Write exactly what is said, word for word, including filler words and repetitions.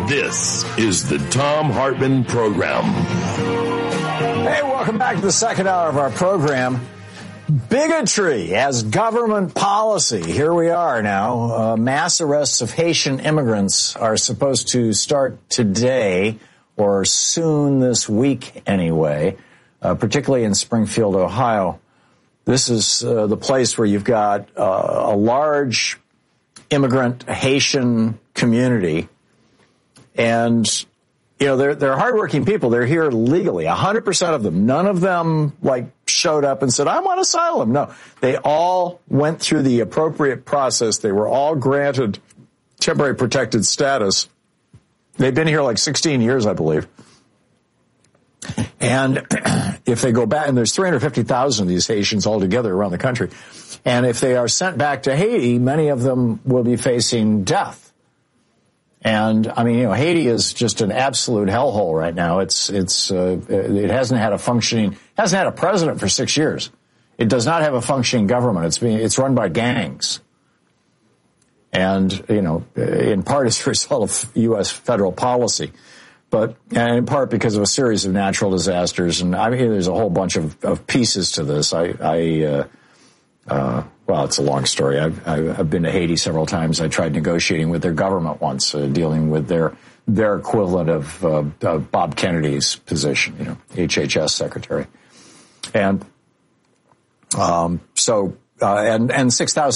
This is the Thom Hartmann Program. Hey, welcome back to the second hour of our program. Bigotry as government policy. Here we are now. Uh, mass arrests of Haitian immigrants are supposed to start today or soon this week anyway, uh, particularly in Springfield, Ohio. This is uh, the place where you've got uh, a large immigrant Haitian community. And, you know, they're, they're hardworking people. They're here legally, one hundred percent of them. None of them, like, showed up and said, I want asylum. No, they all went through the appropriate process. They were all granted temporary protected status. They've been here like sixteen years, I believe. And if they go back, and there's three hundred fifty thousand of these Haitians altogether around the country. And if they are sent back to Haiti, many of them will be facing death. And, I mean, you know, Haiti is just an absolute hellhole right now. It's, it's, uh, it hasn't had a functioning, hasn't had a president for six years. It does not have a functioning government. It's being, it's run by gangs. And, you know, in part as a result of U S federal policy, but, and in part because of a series of natural disasters. And I mean, there's a whole bunch of, of pieces to this. I, I, uh, uh, well, it's a long story. I've, I've been to Haiti several times. I tried negotiating with their government once, uh, dealing with their their equivalent of uh, uh, Bob Kennedy's position, you know, H H S secretary. And um, so, uh, and, and six thousand